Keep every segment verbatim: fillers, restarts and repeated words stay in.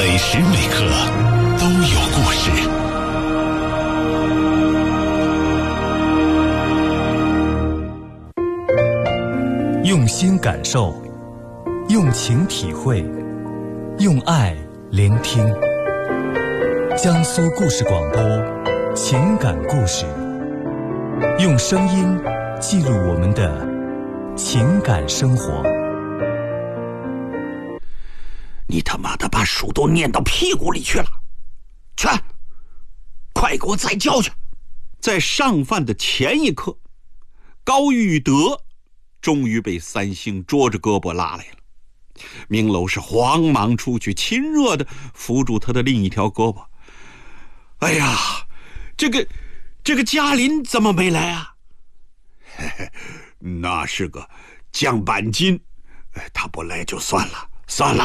每时每刻都有故事。用心感受，用情体会，用爱聆听。江苏故事广播，情感故事，用声音记录我们的情感生活。 你他妈的把书都念到屁股里去了，去，快给我再教去！在上饭的前一刻，高玉德终于被三星捉着胳膊拉来了。明楼是慌忙出去，亲热地扶住他的另一条胳膊。哎呀，这个这个嘉林怎么没来啊？嘿嘿，那是个降板筋，他不来就算了，算了。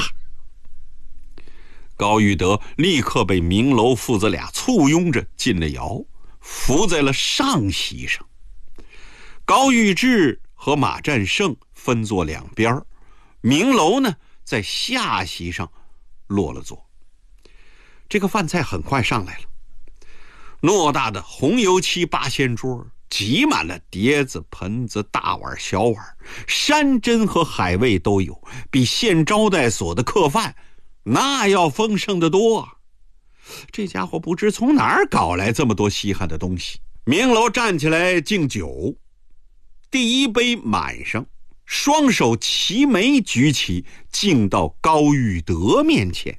高玉德立刻被明楼父子俩簇拥着进了窑，扶在了上席上。高玉志和马占胜分坐两边，明楼呢在下席上落了座。这个饭菜很快上来了，偌大的红油漆八仙桌挤满了碟子、盆子、大碗、小碗，山珍和海味都有，比县招待所的客饭那要丰盛得多。这家伙不知从哪儿搞来这么多稀罕的东西。明楼站起来敬酒，第一杯满上，双手齐眉举起，敬到高玉德面前。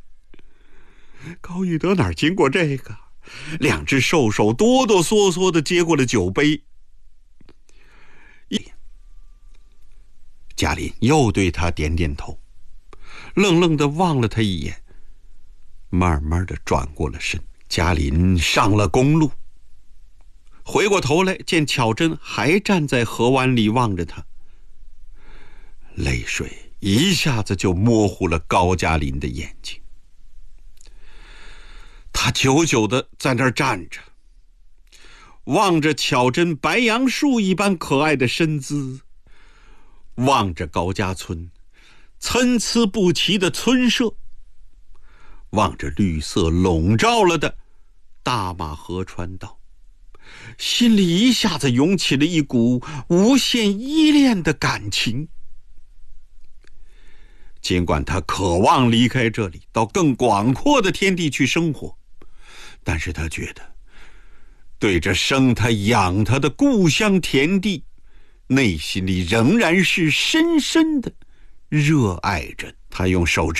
高玉德哪儿经过这个，两只瘦手哆哆嗦嗦地接过了酒杯。嘉林又对他点点头，愣愣地望了他一眼，慢慢地转过了身。嘉林上了公路，回过头来见巧珍还站在河湾里望着他，泪水一下子就模糊了高嘉林的眼睛。他久久地在那儿站着，望着巧珍白杨树一般可爱的身姿，望着高家村参差不齐的村舍，望着绿色笼罩了的大马河川道，心里一下子涌起了一股无限依恋的感情。尽管他渴望离开这里，到更广阔的天地去生活，但是他觉得对着生他养他的故乡田地，内心里仍然是深深的热爱着。他用手指